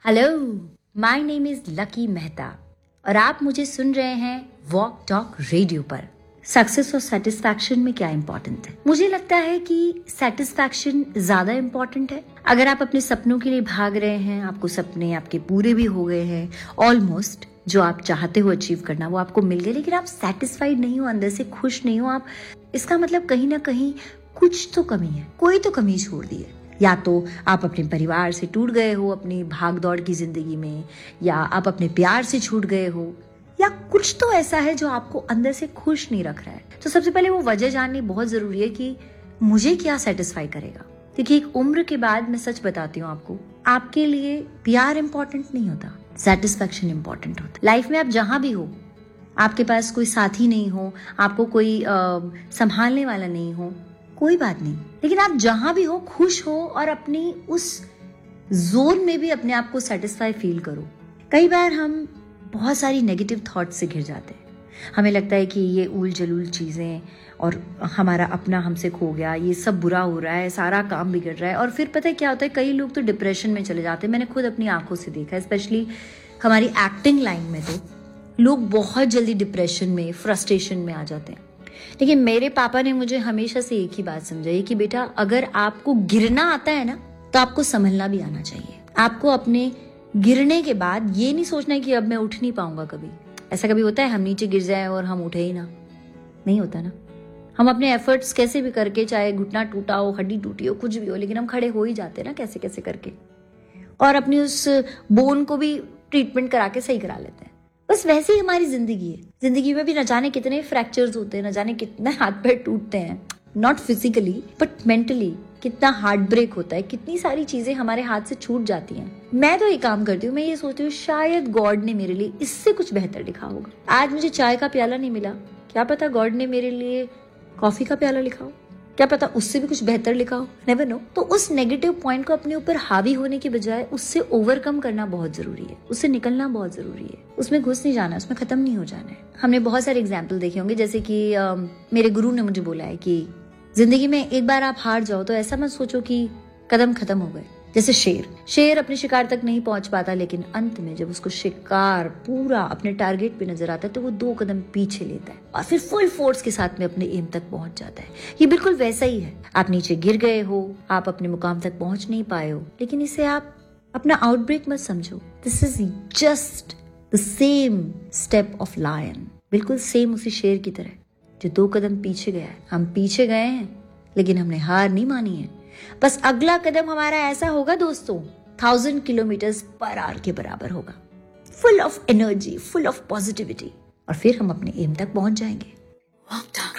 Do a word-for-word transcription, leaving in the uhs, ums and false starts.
Hello, my name is lucky Mehta और आप मुझे सुन रहे हैं वॉक टॉक रेडियो पर। सक्सेस और सेटिस्फैक्शन में क्या इंपॉर्टेंट है? मुझे लगता है कि सेटिस्फैक्शन ज्यादा इंपॉर्टेंट है। अगर आप अपने सपनों के लिए भाग रहे हैं, आपको सपने आपके पूरे भी हो गए हैं, ऑलमोस्ट जो आप चाहते हो अचीव करना वो आपको मिल गए, लेकिन आप सेटिस्फाइड नहीं हो, अंदर से खुश नहीं हो आप, इसका मतलब कहीं ना कहीं कुछ तो कमी है, कोई तो कमी छोड़ दी है। या तो आप अपने परिवार से टूट गए हो अपनी भाग दौड़ की जिंदगी में, या आप अपने प्यार से छूट गए हो, या कुछ तो ऐसा है जो आपको अंदर से खुश नहीं रख रहा है। तो सबसे पहले वो वजह जाननी बहुत जरूरी है कि मुझे क्या सेटिस्फाई करेगा। क्योंकि एक उम्र के बाद मैं सच बताती हूँ आपको, आपके लिए प्यार इंपॉर्टेंट नहीं होता, सेटिस्फैक्शन इंपॉर्टेंट होता। लाइफ में आप जहां भी हो, आपके पास कोई साथी नहीं हो, आपको कोई संभालने वाला नहीं हो, कोई बात नहीं, लेकिन आप जहां भी हो खुश हो और अपनी उस जोन में भी अपने आप को सेटिस्फाई फील करो। कई बार हम बहुत सारी नेगेटिव थॉट से घिर जाते हैं। हमें लगता है कि ये उल जलूल चीजें और हमारा अपना हमसे खो गया, ये सब बुरा हो रहा है, सारा काम बिगड़ रहा है। और फिर पता है क्या होता है, कई लोग तो डिप्रेशन में चले जाते हैं। मैंने खुद अपनी आंखों से देखा है, स्पेशली हमारी एक्टिंग लाइन में तो लोग बहुत जल्दी डिप्रेशन में, फ्रस्ट्रेशन में आ जाते हैं। लेकिन मेरे पापा ने मुझे हमेशा से एक ही बात समझाई कि बेटा, अगर आपको गिरना आता है ना, तो आपको संभलना भी आना चाहिए। आपको अपने गिरने के बाद ये नहीं सोचना है कि अब मैं उठ नहीं पाऊंगा कभी। ऐसा कभी होता है हम नीचे गिर जाए और हम उठे ही ना? नहीं होता ना। हम अपने एफर्ट्स कैसे भी करके, चाहे घुटना टूटा हो, हड्डी टूटी हो, कुछ भी हो, लेकिन हम खड़े हो ही जाते हैं ना, कैसे कैसे करके, और अपनी उस बोन को भी ट्रीटमेंट करा के सही करा लेते हैं। बस वैसे ही हमारी जिंदगी है। जिंदगी में भी न जाने कितने फ्रैक्चर्स होते हैं, न जाने कितने हाथ पैर टूटते हैं, नॉट फिजिकली बट मेंटली कितना हार्ट ब्रेक होता है, कितनी सारी चीजें हमारे हाथ से छूट जाती हैं। मैं तो ये काम करती हूँ, मैं ये सोचती हूँ शायद गॉड ने मेरे लिए इससे कुछ बेहतर लिखा होगा। आज मुझे चाय का प्याला नहीं मिला, क्या पता गॉड ने मेरे लिए कॉफी का प्याला लिखा हो, क्या पता उससे भी कुछ बेहतर लिखा हो, नेवर नो। तो उस नेगेटिव पॉइंट को अपने ऊपर हावी होने के बजाय उससे ओवरकम करना बहुत जरूरी है, उससे निकलना बहुत जरूरी है। उसमें घुस नहीं जाना, उसमें खत्म नहीं हो जाना है। हमने बहुत सारे एग्जाम्पल देखे होंगे, जैसे कि आ, मेरे गुरु ने मुझे बोला है कि जिंदगी में एक बार आप हार जाओ तो ऐसा मत सोचो कि कदम खत्म हो गए। जैसे शेर शेर अपने शिकार तक नहीं पहुंच पाता, लेकिन अंत में जब उसको शिकार पूरा अपने टारगेट पे नजर आता है तो वो दो कदम पीछे लेता है और फिर फुल फोर्स के साथ में अपने एम तक पहुंच जाता है। ये बिल्कुल वैसा ही है। आप नीचे गिर गए हो, आप अपने मुकाम तक पहुंच नहीं पाए हो, लेकिन इसे आप अपना आउटब्रेक मत समझो। This is just the same step of lion, बिल्कुल सेम उसी शेर की तरह जो दो कदम पीछे गया है। हम पीछे गए हैं, लेकिन हमने हार नहीं मानी है। बस अगला कदम हमारा ऐसा होगा दोस्तों, थाउजेंड किलोमीटर्स पर आवर के बराबर होगा, full of energy, full of positivity, और फिर हम अपने एम तक पहुंच जाएंगे।